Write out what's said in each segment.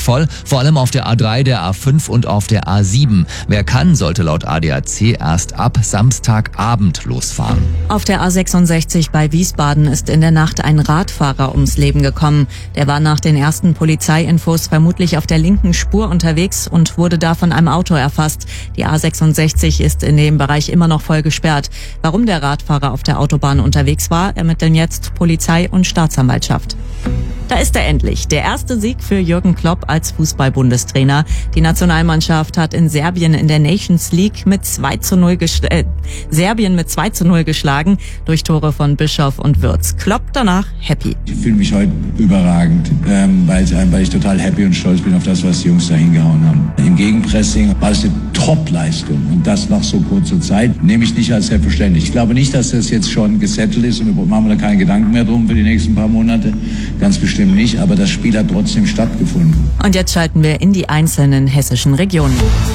voll, vor allem auf der A3, der A5 und auf der A7. Wer kann, sollte laut ADAC erst ab Samstagabend losfahren. Auf der A66 bei Wiesbaden ist in der Nacht ein Radfahrer ums Leben gekommen. Der war nach den ersten Polizeiinfos vermutlich auf der linken Spur unterwegs und wurde da von einem Auto erfasst. Die A66 ist in dem Bereich immer noch voll gesperrt. Warum der Radfahrer auf der Autobahn unterwegs war, ermitteln jetzt Polizei und Staatsanwaltschaft. Da ist er endlich. Der erste Sieg für Jürgen Klopp als Fußball-Bundestrainer. Die Nationalmannschaft hat in Serbien in der Nations League mit 2:0 geschlagen durch Tore von Bischof und Wirtz. Klopp danach happy. Ich fühle mich heute überragend, weil ich total happy und stolz bin auf das, was die Jungs da hingehauen haben. Im Gegenpressing war es eine Top-Leistung und das nach so kurzer Zeit nehme ich nicht als selbstverständlich. Ich glaube nicht, dass das jetzt schon gesettelt ist und machen wir da keine Gedanken mehr drum für die nächsten paar Monate. Ganz bestimmt nicht, aber das Spiel hat trotzdem stattgefunden. Und jetzt schalten wir in die einzelnen hessischen Regionen.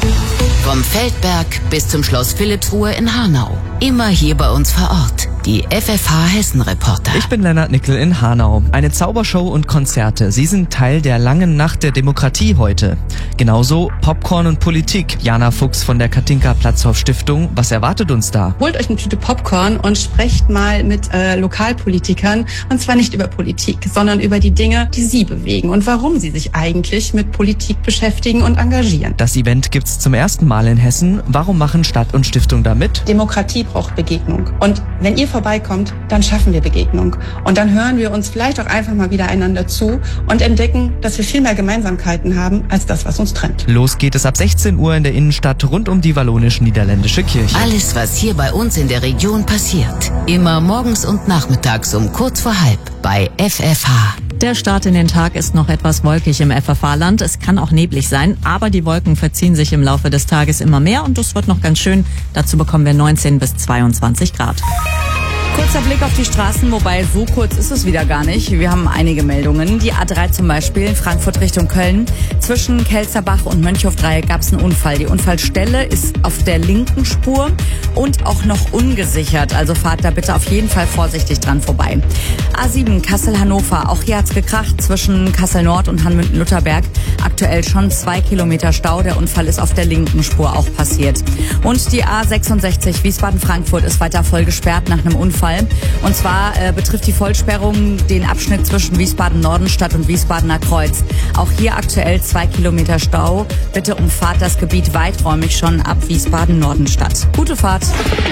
Vom Feldberg bis zum Schloss Philippsruhe in Hanau. Immer hier bei uns vor Ort. Die FFH Hessen-Reporter. Ich bin Lennart Nickel in Hanau. Eine Zaubershow und Konzerte. Sie sind Teil der langen Nacht der Demokratie heute. Genauso Popcorn und Politik. Jana Fuchs von der Katinka-Platzhoff-Stiftung. Was erwartet uns da? Holt euch eine Tüte Popcorn und sprecht mal mit Lokalpolitikern. Und zwar nicht über Politik, sondern über die Dinge, die sie bewegen und warum sie sich eigentlich mit Politik beschäftigen und engagieren. Das Event gibt's zum ersten Mal in Hessen. Warum machen Stadt und Stiftung da mit? Demokratie braucht Begegnung. Und wenn ihr vorbeikommt, dann schaffen wir Begegnung. Und dann hören wir uns vielleicht auch einfach mal wieder einander zu und entdecken, dass wir viel mehr Gemeinsamkeiten haben, als das, was uns trennt. Los geht es ab 16 Uhr in der Innenstadt rund um die wallonisch-niederländische Kirche. Alles, was hier bei uns in der Region passiert. Immer morgens und nachmittags um kurz vor halb bei FFH. Der Start in den Tag ist noch etwas wolkig im FFH-Land. Es kann auch neblig sein, aber die Wolken verziehen sich im Laufe des Tages immer mehr und es wird noch ganz schön. Dazu bekommen wir 19 bis 22 Grad. Kurzer Blick auf die Straßen, wobei so kurz ist es wieder gar nicht. Wir haben einige Meldungen. Die A3 zum Beispiel in Frankfurt Richtung Köln. Zwischen Kelzerbach und Mönchhofdreieck gab es einen Unfall. Die Unfallstelle ist auf der linken Spur und auch noch ungesichert. Also fahrt da bitte auf jeden Fall vorsichtig dran vorbei. A7 Kassel-Hannover. Auch hier hat's gekracht zwischen Kassel-Nord und Hanmünden-Lutherberg. Aktuell schon 2 Kilometer Stau. Der Unfall ist auf der linken Spur auch passiert. Und die A66 Wiesbaden-Frankfurt ist weiter voll gesperrt nach einem Unfall. Und zwar betrifft die Vollsperrung den Abschnitt zwischen Wiesbaden-Nordenstadt und Wiesbadener Kreuz. Auch hier aktuell 2 Kilometer Stau. Bitte umfahrt das Gebiet weiträumig schon ab Wiesbaden-Nordenstadt. Gute Fahrt.